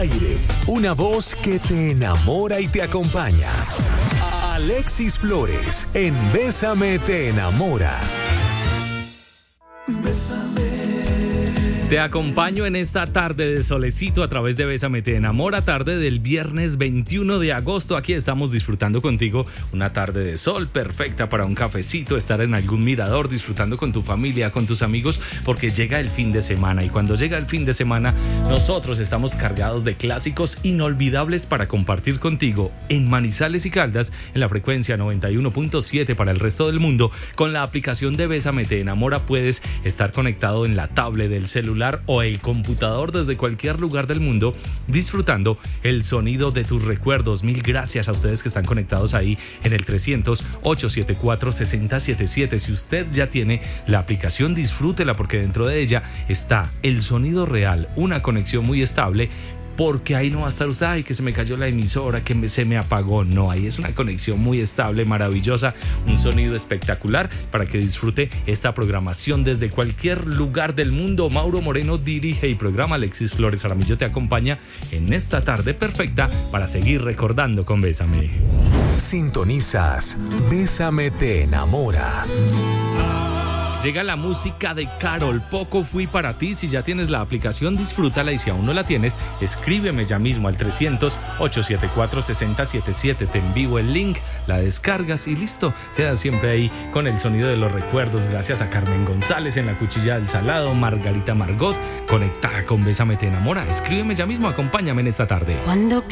aire, una voz que te enamora y te acompaña. Alexis Flores, en Bésame te enamora. Bésame. Te acompaño en esta tarde de solecito a través de Bésame te enamora, tarde del viernes 21 de agosto. Aquí estamos disfrutando contigo una tarde de sol perfecta para un cafecito, estar en algún mirador, disfrutando con tu familia, con tus amigos, porque llega el fin de semana. Y cuando llega el fin de semana, nosotros estamos cargados de clásicos inolvidables para compartir contigo en Manizales y Caldas, en la frecuencia 91.7 para el resto del mundo. Con la aplicación de Bésame te enamora puedes estar conectado en la tablet del celular o el computador desde cualquier lugar del mundo, disfrutando el sonido de tus recuerdos. Mil gracias a ustedes que están conectados ahí en el 300-874-6077. Si usted ya tiene la aplicación, disfrútela, porque dentro de ella está el sonido real, una conexión muy estable, porque ahí no va a estar usted, ay, que se me cayó la emisora, que se me apagó. No, ahí es una conexión muy estable, maravillosa, un sonido espectacular para que disfrute esta programación desde cualquier lugar del mundo. Mauro Moreno dirige y programa, Alexis Flores Aramillo te acompaña en esta tarde perfecta para seguir recordando con Bésame. Sintonizas Bésame te enamora. Llega la música de Karol, Poco fui para ti. Si ya tienes la aplicación, disfrútala, y si aún no la tienes, escríbeme ya mismo al 300-874-6077. Te envío el link, la descargas y listo. Quedas siempre ahí con el sonido de los recuerdos. Gracias a Carmen González en la Cuchilla del Salado, Margarita Margot, conectada con Bésame te enamora. Escríbeme ya mismo, acompáñame en esta tarde.